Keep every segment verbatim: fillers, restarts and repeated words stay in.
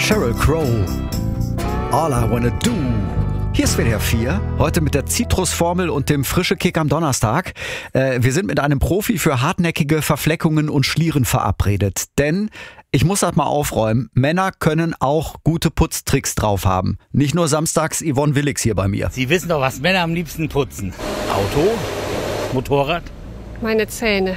Sheryl Crow. All I Wanna Do. Hier ist W D R vier, heute mit der Zitrusformel und dem frische Kick am Donnerstag. Äh, wir sind mit einem Profi für hartnäckige Verfleckungen und Schlieren verabredet. Denn, ich muss das mal aufräumen, Männer können auch gute Putztricks drauf haben. Nicht nur samstags Yvonne Willix hier bei mir. Sie wissen doch, was Männer am liebsten putzen. Auto? Motorrad? Meine Zähne.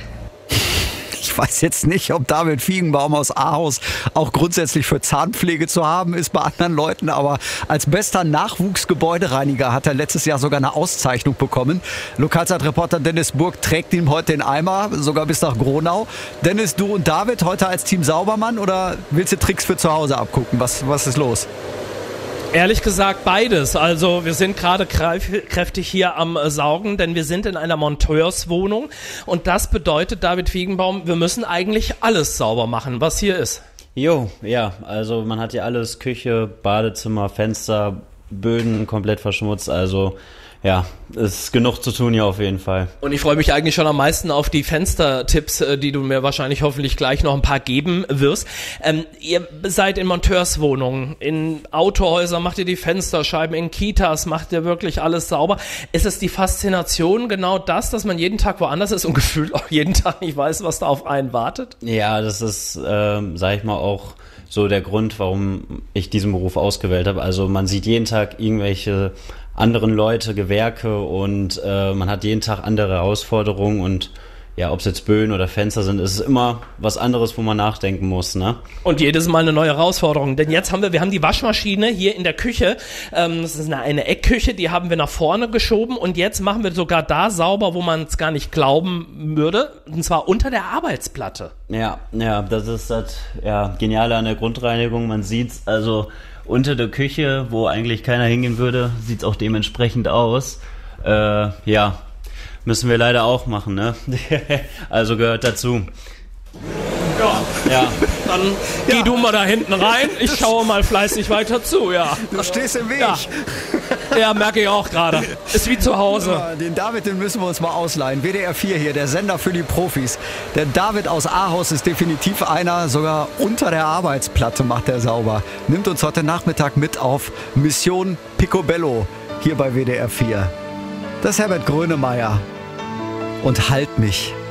Ich weiß jetzt nicht, ob David Fiegenbaum aus Ahaus auch grundsätzlich für Zahnpflege zu haben ist bei anderen Leuten, aber als bester Nachwuchsgebäudereiniger hat er letztes Jahr sogar eine Auszeichnung bekommen. Lokalzeitreporter Dennis Burg trägt ihm heute den Eimer, sogar bis nach Gronau. Dennis, du und David heute als Team Saubermann oder willst du Tricks für zu Hause abgucken? Was, was ist los? Ehrlich gesagt beides. Also wir sind gerade kräftig hier am Saugen, denn wir sind in einer Monteurswohnung und das bedeutet, David Fiegenbaum, wir müssen eigentlich alles sauber machen, was hier ist. Jo, ja, also man hat hier alles, Küche, Badezimmer, Fenster, Böden komplett verschmutzt, also ja, ist genug zu tun hier auf jeden Fall. Und ich freue mich eigentlich schon am meisten auf die Fenstertipps, die du mir wahrscheinlich hoffentlich gleich noch ein paar geben wirst. Ähm, ihr seid in Monteurswohnungen, in Autohäusern macht ihr die Fensterscheiben, in Kitas macht ihr wirklich alles sauber. Ist es die Faszination genau das, dass man jeden Tag woanders ist und gefühlt auch jeden Tag nicht weiß, was da auf einen wartet? Ja, das ist, ähm, sag ich mal, auch so der Grund, warum ich diesen Beruf ausgewählt habe. Also man sieht jeden Tag irgendwelche anderen Leute, Gewerke und äh, man hat jeden Tag andere Herausforderungen und ja, ob es jetzt Böden oder Fenster sind, ist es immer was anderes, wo man nachdenken muss, ne? Und jedes Mal eine neue Herausforderung, denn jetzt haben wir, wir haben die Waschmaschine hier in der Küche, ähm, das ist eine, eine Eckküche, die haben wir nach vorne geschoben und jetzt machen wir sogar da sauber, wo man es gar nicht glauben würde, und zwar unter der Arbeitsplatte. Ja, ja, das ist das ja, Geniale an der Grundreinigung, man sieht's, also unter der Küche, wo eigentlich keiner hingehen würde, sieht's auch dementsprechend aus. Äh, ja, müssen wir leider auch machen, ne? Also gehört dazu. Ja, ja. Dann geh ja. du mal da hinten rein, ich schaue mal fleißig weiter zu, ja. Du stehst im Weg. Ja, ja merke ich auch gerade. Ist wie zu Hause. Ja, den David, den müssen wir uns mal ausleihen. W D R vier hier, der Sender für die Profis. Der David aus Ahaus ist definitiv einer, sogar unter der Arbeitsplatte macht er sauber. Nimmt uns heute Nachmittag mit auf Mission Picobello hier bei W D R vier. Das ist Herbert Grönemeyer. Und Halt mich.